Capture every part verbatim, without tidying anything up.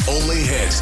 only hit.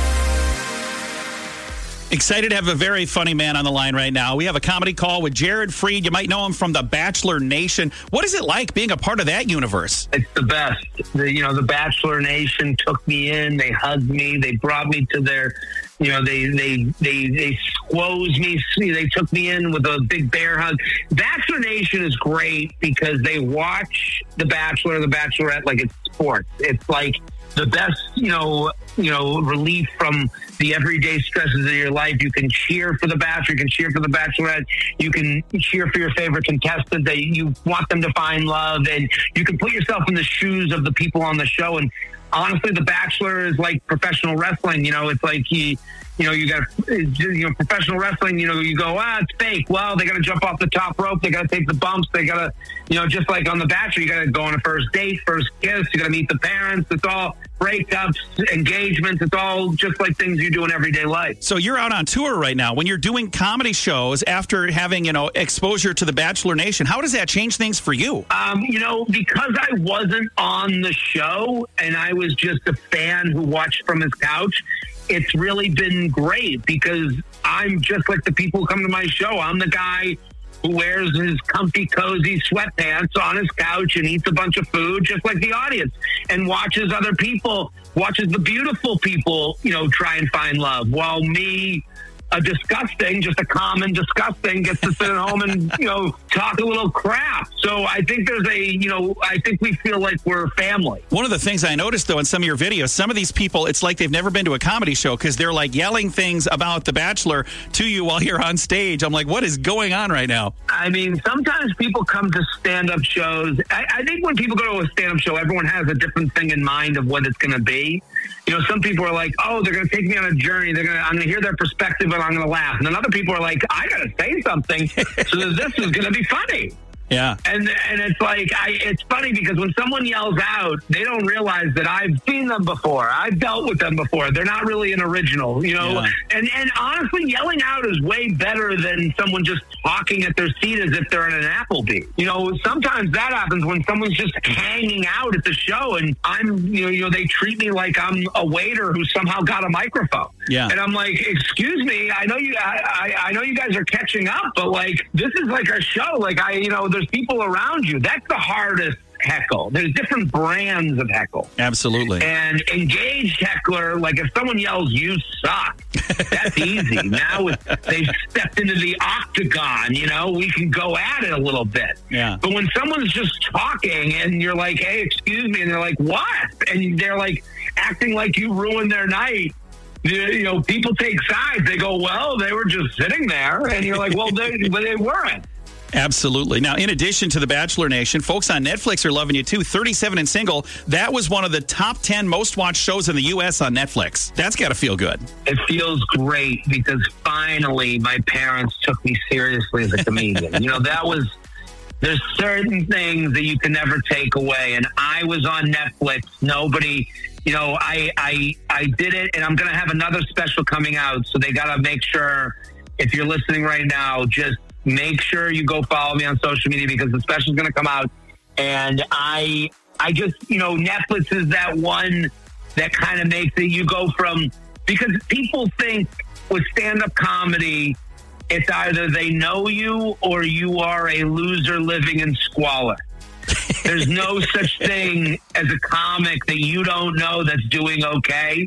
Excited to have a very funny man on the line right now. We have a comedy call with Jared Freid. You might know him from the Bachelor Nation. What is it like being a part of that universe? It's the best. The, you know, the Bachelor Nation took me in. They hugged me. They brought me to their, you know, they they they they squoze me. They took me in with a big bear hug. Bachelor Nation is great because they watch The Bachelor, The Bachelorette like it's sports. It's like the best, you know, you know, relief from the everyday stresses of your life. You can cheer for the Bachelor, you can cheer for the Bachelorette, you can cheer for your favorite contestant that you want them to find love, and you can put yourself in the shoes of the people on the show. And honestly, The Bachelor is like professional wrestling. You know, it's like he, you know, you got, you know, professional wrestling, you know, you go, ah, it's fake. Well, they got to jump off the top rope. They got to take the bumps. They got to, you know, just like on The Bachelor, you got to go on a first date, first kiss. You got to meet the parents. It's all breakups, engagements. It's all just like things you do in everyday life. So you're out on tour right now. When you're doing comedy shows after having, you know, exposure to the Bachelor Nation, how does that change things for you? Um, you know, because I wasn't on the show and I was just a fan who watched from his couch, it's really been great because I'm just like the people who come to my show. I'm the guy who wears his comfy, cozy sweatpants on his couch and eats a bunch of food just like the audience and watches other people, watches the beautiful people, you know, try and find love. While me, a disgusting, just a common disgusting, gets to sit at home and, you know, talk a little crap. So I think there's a, you know, I think we feel like we're family. One of the things I noticed, though, in some of your videos, some of these people, it's like they've never been to a comedy show because they're like yelling things about The Bachelor to you while you're on stage. I'm like, what is going on right now? I mean, sometimes people come to stand-up shows. I, I think when people go to a stand-up show, everyone has a different thing in mind of what it's going to be. You know, some people are like, oh, they're going to take me on a journey. They're going to, I'm going to hear their perspective and I'm going to laugh. And then other people are like, I got to say something so that this is going to be funny. Yeah. And and it's like, I, it's funny because when someone yells out, they don't realize that I've seen them before. I've dealt with them before. They're not really an original, you know. Yeah. And, and honestly, yelling out is way better than someone just talking at their seat as if they're in an Applebee. You know, sometimes that happens when someone's just hanging out at the show and I'm, you know, you know, they treat me like I'm a waiter who somehow got a microphone. Yeah. And I'm like, excuse me, I know you, I, I, I know you guys are catching up, but like, this is like a show. Like I, you know, there's people around you. That's the hardest heckle. There's different brands of heckle. Absolutely. And engaged heckler, like if someone yells, you suck, that's easy. Now they've stepped into the octagon, you know, we can go at it a little bit. Yeah. But when someone's just talking and you're like, hey, excuse me, and they're like, what? And they're like acting like you ruined their night. You know, people take sides. They go, well, they were just sitting there. And you're like, well, they, but they weren't. Absolutely. Now, in addition to The Bachelor Nation, folks on Netflix are loving you too. thirty-seven and Single, that was one of the top ten most watched shows in the U S on Netflix. That's got to feel good. It feels great because finally my parents took me seriously as a comedian. You know, that was, there's certain things that you can never take away. And I was on Netflix. Nobody, you know, I, I, I did it, and I'm going to have another special coming out. So they got to make sure, if you're listening right now, just make sure you go follow me on social media because the special is going to come out. And I, I just, you know, Netflix is that one that kind of makes it, you go from, because people think with stand-up comedy, it's either they know you or you are a loser living in squalor. There's no such thing as a comic that you don't know that's doing okay.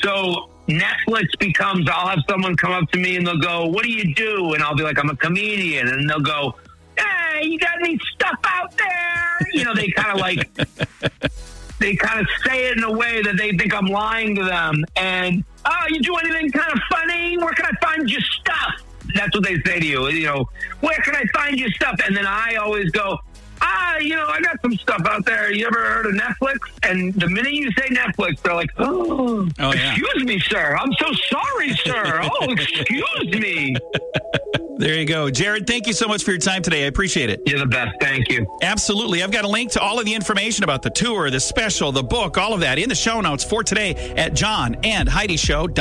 So Netflix becomes, I'll have someone come up to me and they'll go, what do you do? And I'll be like, I'm a comedian. And they'll go, hey, you got any stuff out there? You know, they kind of like, they kind of say it in a way that they think I'm lying to them. And, oh, you do anything kind of funny? Where can I find your stuff? That's what they say to you. You know, where can I find your stuff? And then I always go, ah, you know, I got some stuff out there. You ever heard of Netflix? And the minute you say Netflix, they're like, oh, oh excuse yeah. me, sir. I'm so sorry, sir. Oh, excuse me. There you go. Jared, thank you so much for your time today. I appreciate it. You're the best. Thank you. Absolutely. I've got a link to all of the information about the tour, the special, the book, all of that in the show notes for today at john and heidi show dot com.